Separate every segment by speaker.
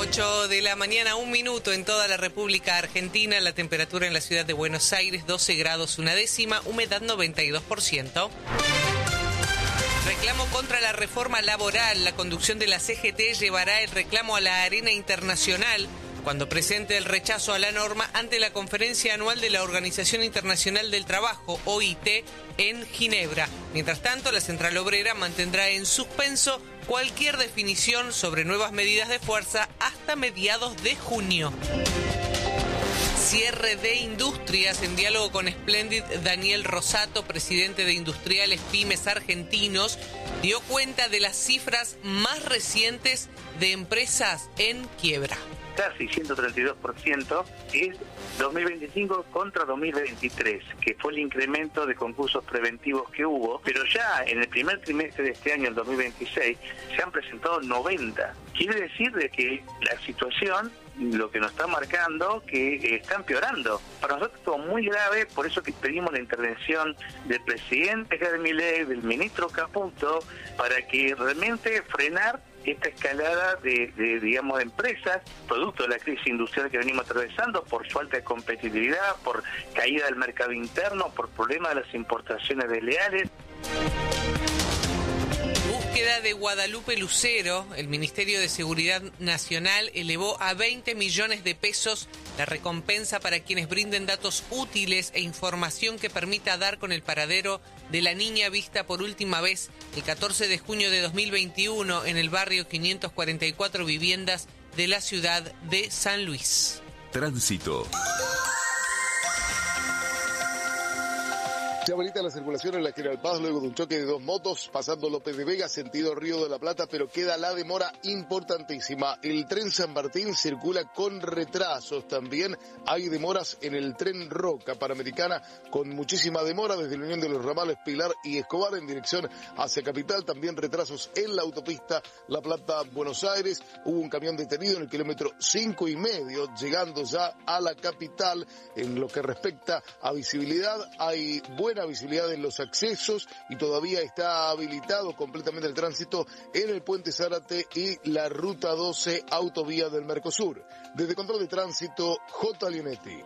Speaker 1: 8 de la mañana, 1 minuto en toda la República Argentina. La temperatura en la ciudad de Buenos Aires, 12 grados 1 décima, humedad 92%. Reclamo contra la reforma laboral. La conducción de la CGT llevará el reclamo a la arena internacional cuando presente el rechazo a la norma ante la conferencia anual de la Organización Internacional del Trabajo, OIT, en Ginebra. Mientras tanto, la Central Obrera mantendrá en suspenso cualquier definición sobre nuevas medidas de fuerza hasta mediados de junio. Cierre de industrias. En diálogo con Splendid, Daniel Rosato, presidente de Industriales Pymes Argentinos, dio cuenta de las cifras más recientes de empresas en quiebra.
Speaker 2: Casi 132% es 2025 contra 2023, que fue el incremento de concursos preventivos que hubo, pero ya en el primer trimestre de este año, el 2026, se han presentado 90. Quiere decir de que la situación, lo que nos está marcando, que está empeorando. Para nosotros es todo muy grave, por eso que pedimos la intervención del presidente Javier Milei, del ministro Caputo, para que realmente frenar esta escalada de empresas, producto de la crisis industrial que venimos atravesando, por falta de competitividad, por caída del mercado interno, por problemas de las importaciones desleales.
Speaker 1: Búsqueda de Guadalupe Lucero. El Ministerio de Seguridad Nacional elevó a 20 millones de pesos la recompensa para quienes brinden datos útiles e información que permita dar con el paradero de la niña vista por última vez el 14 de junio de 2021 en el barrio 544 Viviendas de la ciudad de San Luis.
Speaker 3: Tránsito.
Speaker 4: Se habilita la circulación en la General Paz luego de un choque de dos motos pasando López de Vega sentido Río de la Plata, pero queda la demora importantísima. El tren San Martín circula con retrasos. También hay demoras en el tren Roca Panamericana con muchísima demora desde la unión de los ramales Pilar y Escobar en dirección hacia Capital. También retrasos en la autopista La Plata-Buenos Aires. Hubo un camión detenido en el kilómetro 5,5 llegando ya a la capital. En lo que respecta a visibilidad, hay buena visibilidad en los accesos y todavía está habilitado completamente el tránsito en el Puente Zárate y la Ruta 12 Autovía del Mercosur. Desde Control de Tránsito, J. Leonetti.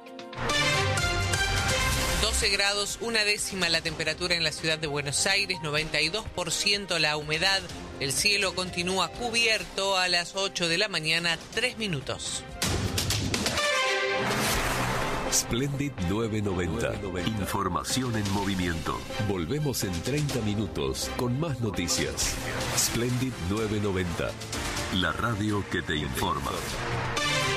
Speaker 1: 12 grados 1 décima la temperatura en la ciudad de Buenos Aires, 92% la humedad. El cielo continúa cubierto a las 8 de la mañana, 3 minutos.
Speaker 3: Splendid 990. Información en movimiento. Volvemos en 30 minutos con más noticias. Splendid 990. La radio que te informa.